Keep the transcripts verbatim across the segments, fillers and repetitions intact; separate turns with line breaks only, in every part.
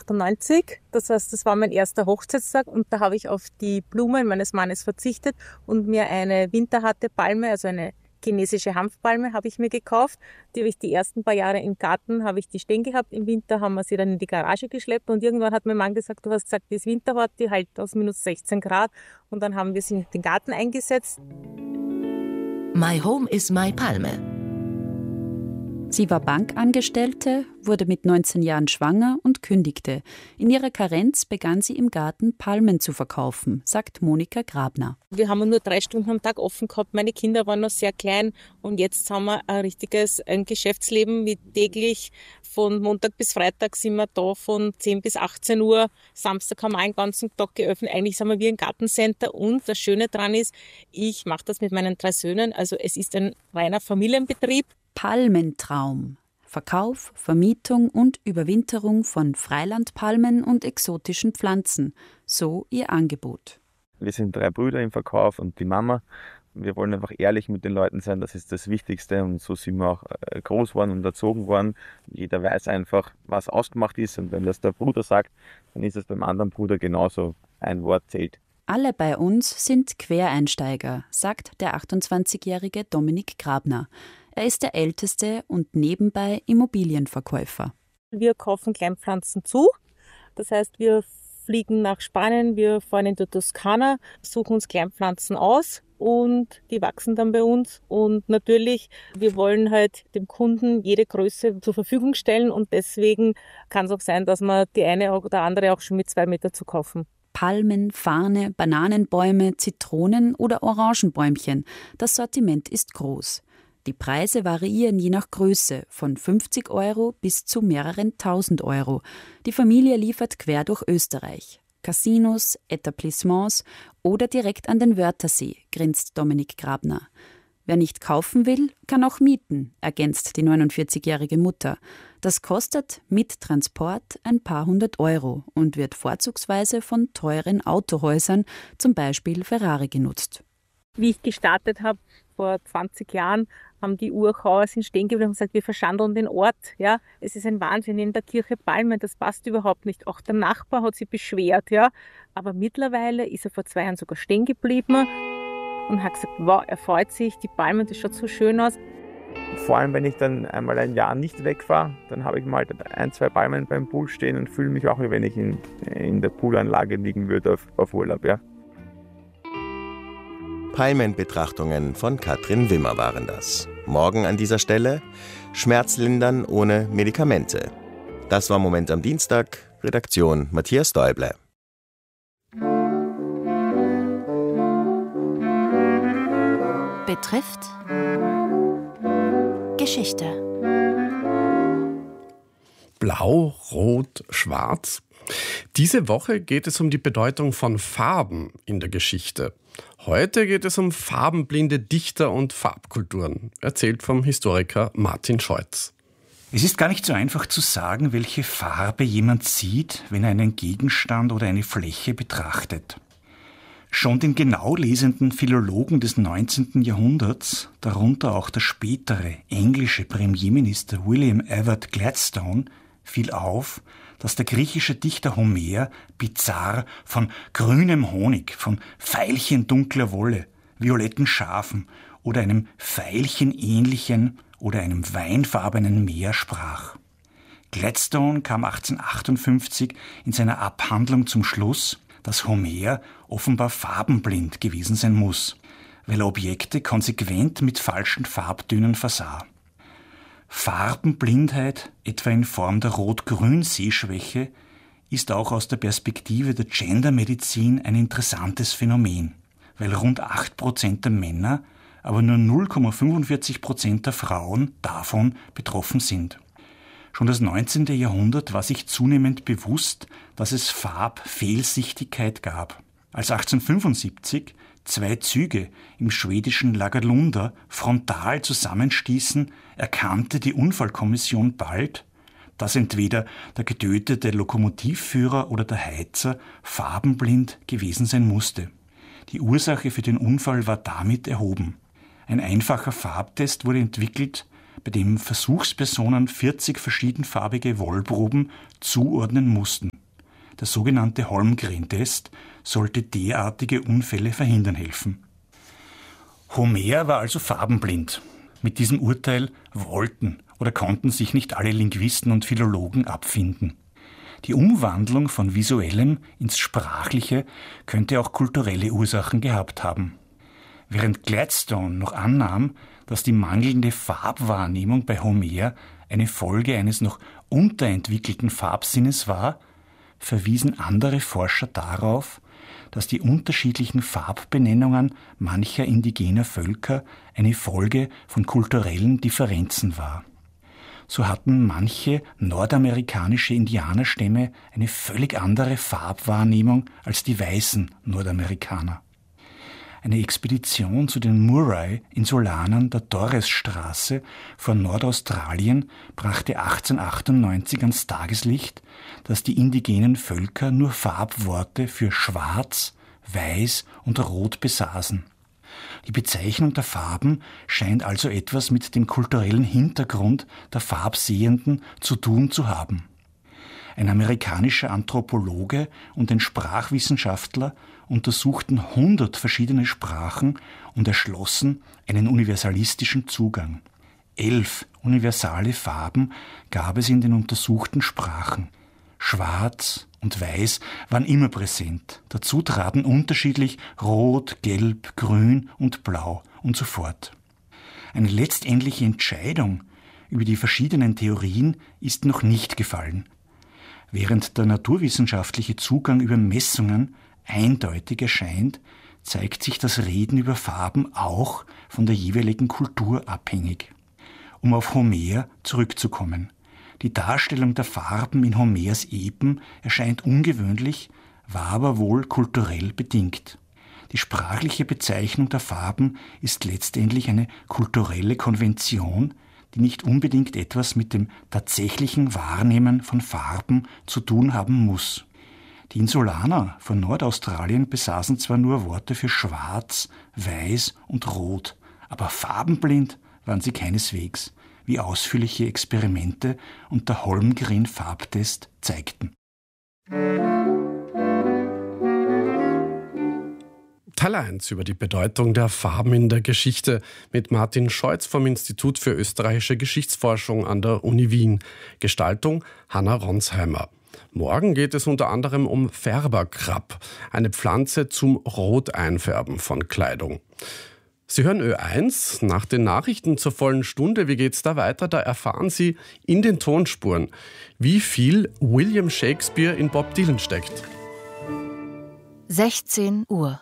achtundneunzig. Das heißt, das war mein erster Hochzeitstag und da habe ich auf die Blumen meines Mannes verzichtet und mir eine winterharte Palme, also eine chinesische Hanfpalme, habe ich mir gekauft. Die habe ich die ersten paar Jahre im Garten, habe ich die stehen gehabt. Im Winter haben wir sie dann in die Garage geschleppt und irgendwann hat mein Mann gesagt, du hast gesagt, die ist winterhart, die hält aus minus sechzehn Grad und dann haben wir sie in den Garten eingesetzt.
My Home is my Palme.
Sie war Bankangestellte, wurde mit neunzehn Jahren schwanger und kündigte. In ihrer Karenz begann sie im Garten Palmen zu verkaufen, sagt Monika Grabner.
Wir haben nur drei Stunden am Tag offen gehabt. Meine Kinder waren noch sehr klein und jetzt haben wir ein richtiges ein Geschäftsleben mit täglich von Montag bis Freitag sind wir da von zehn bis achtzehn Uhr. Samstag haben wir einen ganzen Tag geöffnet. Eigentlich sind wir wie ein Gartencenter und das Schöne daran ist, ich mache das mit meinen drei Söhnen. Also es ist ein reiner Familienbetrieb.
Palmentraum. Verkauf, Vermietung und Überwinterung von Freilandpalmen und exotischen Pflanzen. So ihr Angebot.
Wir sind drei Brüder im Verkauf und die Mama. Wir wollen einfach ehrlich mit den Leuten sein, das ist das Wichtigste. Und so sind wir auch groß worden und erzogen worden. Jeder weiß einfach, was ausgemacht ist. Und wenn das der Bruder sagt, dann ist es beim anderen Bruder genauso. Ein Wort zählt.
Alle bei uns sind Quereinsteiger, sagt der achtundzwanzigjährige Dominik Grabner. Er ist der älteste und nebenbei Immobilienverkäufer.
Wir kaufen Kleinpflanzen zu. Das heißt, wir fliegen nach Spanien, wir fahren in die Toskana, suchen uns Kleinpflanzen aus und die wachsen dann bei uns. Und natürlich, wir wollen halt dem Kunden jede Größe zur Verfügung stellen und deswegen kann es auch sein, dass wir die eine oder andere auch schon mit zwei Meter zu kaufen.
Palmen, Farne, Bananenbäume, Zitronen oder Orangenbäumchen. Das Sortiment ist groß. Die Preise variieren je nach Größe, von fünfzig Euro bis zu mehreren tausend Euro. Die Familie liefert quer durch Österreich. Casinos, Etablissements oder direkt an den Wörthersee, grinst Dominik Grabner. Wer nicht kaufen will, kann auch mieten, ergänzt die neunundvierzigjährige Mutter. Das kostet mit Transport ein paar hundert Euro und wird vorzugsweise von teuren Autohäusern, zum Beispiel Ferrari, genutzt.
Wie ich gestartet habe, vor zwanzig Jahren, haben die Urchauer sind stehen geblieben und gesagt, wir verschandeln den Ort. Ja, es ist ein Wahnsinn, in der Kirche Palmen, das passt überhaupt nicht. Auch der Nachbar hat sich beschwert. Ja, aber mittlerweile ist er vor zwei Jahren sogar stehen geblieben und hat gesagt, wow, er freut sich, die Palmen, das schaut so schön aus.
Vor allem, wenn ich dann einmal ein Jahr nicht wegfahre, dann habe ich mal ein, zwei Palmen beim Pool stehen und fühle mich auch, wie wenn ich in, in der Poolanlage liegen würde auf, auf Urlaub. Ja.
Palmenbetrachtungen von Katrin Wimmer waren das. Morgen an dieser Stelle Schmerzlindern ohne Medikamente. Das war Moment am Dienstag. Redaktion Matthias Däuble.
Betrifft Geschichte.
Blau, Rot, Schwarz. Diese Woche geht es um die Bedeutung von Farben in der Geschichte. Heute geht es um farbenblinde Dichter und Farbkulturen, erzählt vom Historiker Martin Scheutz.
Es ist gar nicht so einfach zu sagen, welche Farbe jemand sieht, wenn er einen Gegenstand oder eine Fläche betrachtet. Schon den genau lesenden Philologen des neunzehnten Jahrhunderts, darunter auch der spätere englische Premierminister William Ewart Gladstone, fiel auf, dass der griechische Dichter Homer bizarr von grünem Honig, von Veilchen dunkler Wolle, violetten Schafen oder einem veilchenähnlichen oder einem weinfarbenen Meer sprach. Gladstone kam achtzehnhundertachtundfünfzig in seiner Abhandlung zum Schluss, dass Homer offenbar farbenblind gewesen sein muss, weil er Objekte konsequent mit falschen Farbtönen versah. Farbenblindheit, etwa in Form der Rot-Grün-Sehschwäche, ist auch aus der Perspektive der Gendermedizin ein interessantes Phänomen, weil rund acht Prozent der Männer, aber nur null Komma fünfundvierzig Prozent der Frauen davon betroffen sind. Schon das neunzehnte Jahrhundert war sich zunehmend bewusst, dass es Farbfehlsichtigkeit gab. Als achtzehnhundertfünfundsiebzig zwei Züge im schwedischen Lagerlunda frontal zusammenstießen, erkannte die Unfallkommission bald, dass entweder der getötete Lokomotivführer oder der Heizer farbenblind gewesen sein musste. Die Ursache für den Unfall war damit erhoben. Ein einfacher Farbtest wurde entwickelt, bei dem Versuchspersonen vierzig verschiedenfarbige Wollproben zuordnen mussten. Der sogenannte Holmgren-Test sollte derartige Unfälle verhindern helfen. Homer war also farbenblind. Mit diesem Urteil wollten oder konnten sich nicht alle Linguisten und Philologen abfinden. Die Umwandlung von Visuellem ins Sprachliche könnte auch kulturelle Ursachen gehabt haben. Während Gladstone noch annahm, dass die mangelnde Farbwahrnehmung bei Homer eine Folge eines noch unterentwickelten Farbsinnes war, verwiesen andere Forscher darauf, dass die unterschiedlichen Farbbenennungen mancher indigener Völker eine Folge von kulturellen Differenzen war. So hatten manche nordamerikanische Indianerstämme eine völlig andere Farbwahrnehmung als die weißen Nordamerikaner. Eine Expedition zu den Murray-Insulanern der Torres-Straße vor Nordaustralien brachte achtzehnhundertachtundneunzig ans Tageslicht, dass die indigenen Völker nur Farbworte für Schwarz, Weiß und Rot besaßen. Die Bezeichnung der Farben scheint also etwas mit dem kulturellen Hintergrund der Farbsehenden zu tun zu haben. Ein amerikanischer Anthropologe und ein Sprachwissenschaftler untersuchten hundert verschiedene Sprachen und erschlossen einen universalistischen Zugang. Elf universale Farben gab es in den untersuchten Sprachen. Schwarz und Weiß waren immer präsent. Dazu traten unterschiedlich Rot, Gelb, Grün und Blau und so fort. Eine letztendliche Entscheidung über die verschiedenen Theorien ist noch nicht gefallen. Während der naturwissenschaftliche Zugang über Messungen eindeutig erscheint, zeigt sich das Reden über Farben auch von der jeweiligen Kultur abhängig. Um auf Homer zurückzukommen. Die Darstellung der Farben in Homers Epen erscheint ungewöhnlich, war aber wohl kulturell bedingt. Die sprachliche Bezeichnung der Farben ist letztendlich eine kulturelle Konvention, die nicht unbedingt etwas mit dem tatsächlichen Wahrnehmen von Farben zu tun haben muss. Die Insulaner von Nordaustralien besaßen zwar nur Worte für Schwarz, Weiß und Rot, aber farbenblind waren sie keineswegs, wie ausführliche Experimente und der Holmgren-Farbtest zeigten.
Teil eins über die Bedeutung der Farben in der Geschichte mit Martin Scheutz vom Institut für österreichische Geschichtsforschung an der Uni Wien. Gestaltung Hanna Ronsheimer. Morgen geht es unter anderem um Färberkrabb, eine Pflanze zum Roteinfärben von Kleidung. Sie hören Ö eins, nach den Nachrichten zur vollen Stunde. Wie geht's da weiter? Da erfahren Sie in den Tonspuren, wie viel William Shakespeare in Bob Dylan steckt.
sechzehn Uhr.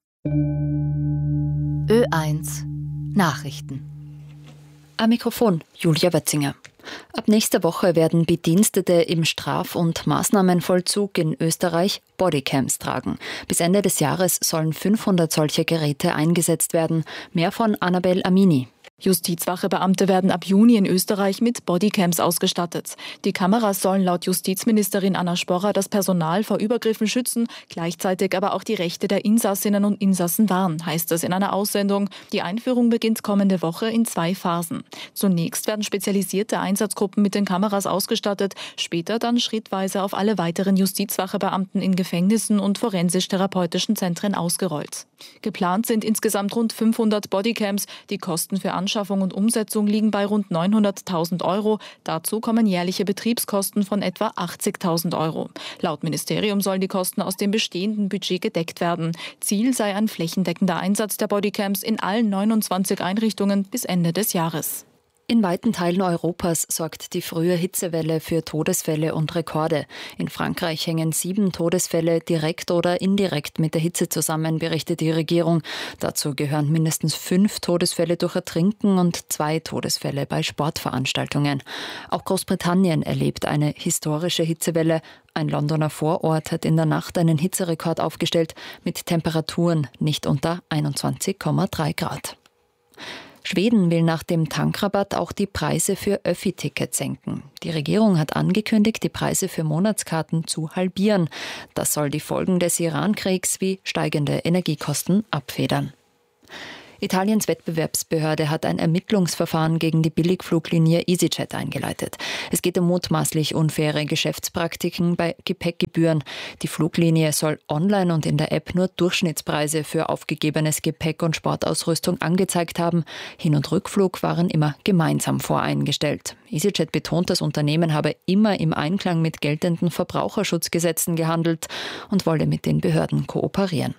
Ö eins Nachrichten. Am Mikrofon Julia Wetzinger. Ab nächster Woche werden Bedienstete im Straf- und Maßnahmenvollzug in Österreich Bodycams tragen. Bis Ende des Jahres sollen fünfhundert solcher Geräte eingesetzt werden. Mehr von Annabel Amini.
Justizwachebeamte werden ab Juni in Österreich mit Bodycams ausgestattet. Die Kameras sollen laut Justizministerin Anna Sporrer das Personal vor Übergriffen schützen, gleichzeitig aber auch die Rechte der Insassinnen und Insassen wahren, heißt es in einer Aussendung. Die Einführung beginnt kommende Woche in zwei Phasen. Zunächst werden spezialisierte Einsatzgruppen mit den Kameras ausgestattet, später dann schrittweise auf alle weiteren Justizwachebeamten in Gefängnissen und forensisch-therapeutischen Zentren ausgerollt. Geplant sind insgesamt rund fünfhundert Bodycams. Die Kosten für Anschaffung und Umsetzung liegen bei rund neunhunderttausend Euro. Dazu kommen jährliche Betriebskosten von etwa achtzigtausend Euro. Laut Ministerium sollen die Kosten aus dem bestehenden Budget gedeckt werden. Ziel sei ein flächendeckender Einsatz der Bodycams in allen neunundzwanzig Einrichtungen bis Ende des Jahres.
In weiten Teilen Europas sorgt die frühe Hitzewelle für Todesfälle und Rekorde. In Frankreich hängen sieben Todesfälle direkt oder indirekt mit der Hitze zusammen, berichtet die Regierung. Dazu gehören mindestens fünf Todesfälle durch Ertrinken und zwei Todesfälle bei Sportveranstaltungen. Auch Großbritannien erlebt eine historische Hitzewelle. Ein Londoner Vorort hat in der Nacht einen Hitzerekord aufgestellt mit Temperaturen nicht unter einundzwanzig Komma drei Grad. Schweden will nach dem Tankrabatt auch die Preise für Öffi-Tickets senken. Die Regierung hat angekündigt, die Preise für Monatskarten zu halbieren. Das soll die Folgen des Iran-Kriegs wie steigende Energiekosten abfedern. Italiens Wettbewerbsbehörde hat ein Ermittlungsverfahren gegen die Billigfluglinie EasyJet eingeleitet. Es geht um mutmaßlich unfaire Geschäftspraktiken bei Gepäckgebühren. Die Fluglinie soll online und in der App nur Durchschnittspreise für aufgegebenes Gepäck und Sportausrüstung angezeigt haben. Hin- und Rückflug waren immer gemeinsam voreingestellt. EasyJet betont, das Unternehmen habe immer im Einklang mit geltenden Verbraucherschutzgesetzen gehandelt und wolle mit den Behörden kooperieren.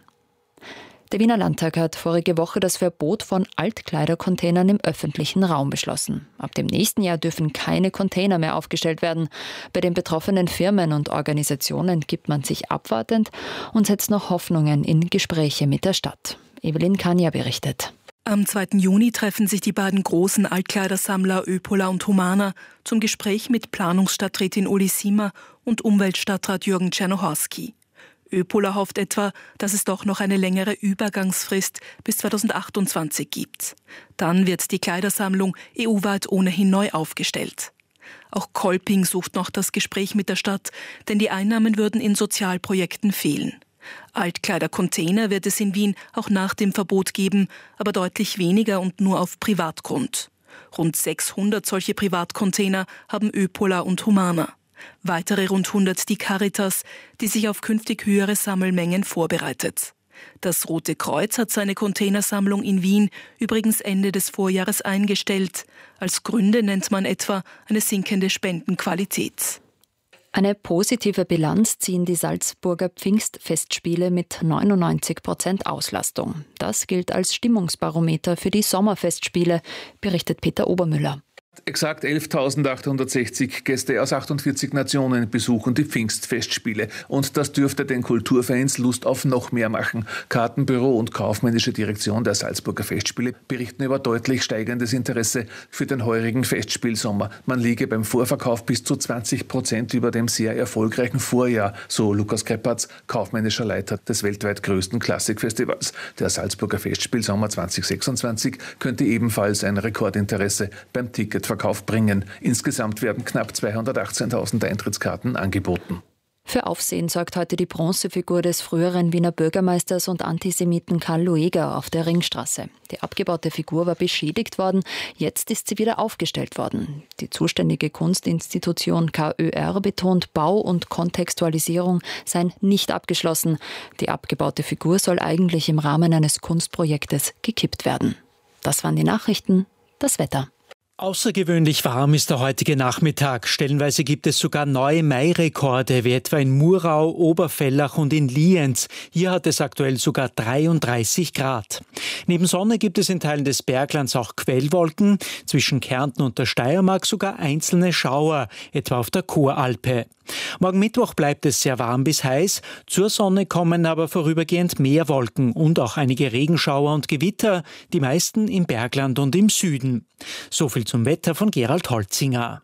Der Wiener Landtag hat vorige Woche das Verbot von Altkleidercontainern im öffentlichen Raum beschlossen. Ab dem nächsten Jahr dürfen keine Container mehr aufgestellt werden. Bei den betroffenen Firmen und Organisationen gibt man sich abwartend und setzt noch Hoffnungen in Gespräche mit der Stadt. Evelyn Kania berichtet.
Am zweiten Juni treffen sich die beiden großen Altkleidersammler Öpola und Humana zum Gespräch mit Planungsstadträtin Uli Siemer und Umweltstadtrat Jürgen Czernohorski. Öpola hofft etwa, dass es doch noch eine längere Übergangsfrist bis zweitausendachtundzwanzig gibt. Dann wird die Kleidersammlung E U-weit ohnehin neu aufgestellt. Auch Kolping sucht noch das Gespräch mit der Stadt, denn die Einnahmen würden in Sozialprojekten fehlen. Altkleidercontainer wird es in Wien auch nach dem Verbot geben, aber deutlich weniger und nur auf Privatgrund. Rund sechshundert solche Privatcontainer haben Öpola und Humana. Weitere rund hundert die Caritas, die sich auf künftig höhere Sammelmengen vorbereitet. Das Rote Kreuz hat seine Containersammlung in Wien übrigens Ende des Vorjahres eingestellt. Als Gründe nennt man etwa eine sinkende Spendenqualität.
Eine positive Bilanz ziehen die Salzburger Pfingstfestspiele mit neunundneunzig Prozent Auslastung. Das gilt als Stimmungsbarometer für die Sommerfestspiele, berichtet Peter Obermüller.
Exakt elftausendachthundertsechzig Gäste aus achtundvierzig Nationen besuchen die Pfingstfestspiele. Und das dürfte den Kulturfans Lust auf noch mehr machen. Kartenbüro und kaufmännische Direktion der Salzburger Festspiele berichten über deutlich steigendes Interesse für den heurigen Festspielsommer. Man liege beim Vorverkauf bis zu zwanzig Prozent über dem sehr erfolgreichen Vorjahr, so Lukas Kreppatz, kaufmännischer Leiter des weltweit größten Klassikfestivals. Der Salzburger Festspielsommer zweitausendsechsundzwanzig könnte ebenfalls ein Rekordinteresse beim Ticket Verkauf bringen. Insgesamt werden knapp zweihundertachtzehntausend Eintrittskarten angeboten.
Für Aufsehen sorgt heute die Bronzefigur des früheren Wiener Bürgermeisters und Antisemiten Karl Lueger auf der Ringstraße. Die abgebaute Figur war beschädigt worden, jetzt ist sie wieder aufgestellt worden. Die zuständige Kunstinstitution K Ö R betont, Bau und Kontextualisierung seien nicht abgeschlossen. Die abgebaute Figur soll eigentlich im Rahmen eines Kunstprojektes gekippt werden. Das waren die Nachrichten, das Wetter.
Außergewöhnlich warm ist der heutige Nachmittag. Stellenweise gibt es sogar neue Mai-Rekorde, wie etwa in Murau, Oberfellach und in Lienz. Hier hat es aktuell sogar dreiunddreißig Grad. Neben Sonne gibt es in Teilen des Berglands auch Quellwolken, zwischen Kärnten und der Steiermark sogar einzelne Schauer, etwa auf der Choralpe. Morgen Mittwoch bleibt es sehr warm bis heiß, zur Sonne kommen aber vorübergehend mehr Wolken und auch einige Regenschauer und Gewitter, die meisten im Bergland und im Süden. So viel zum Wetter von Gerald Holzinger.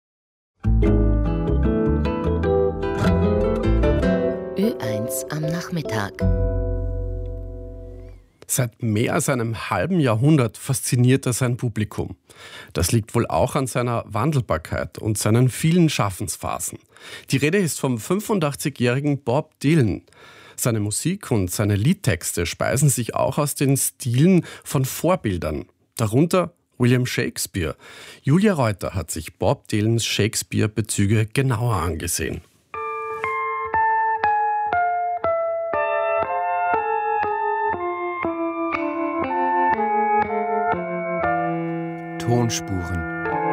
Ö eins am Nachmittag.
Seit mehr als einem halben Jahrhundert fasziniert er sein Publikum. Das liegt wohl auch an seiner Wandelbarkeit und seinen vielen Schaffensphasen. Die Rede ist vom fünfundachtzigjährigen Bob Dylan. Seine Musik und seine Liedtexte speisen sich auch aus den Stilen von Vorbildern, darunter William Shakespeare. Julia Reuter hat sich Bob Dylans Shakespeare-Bezüge genauer angesehen.
Tonspuren.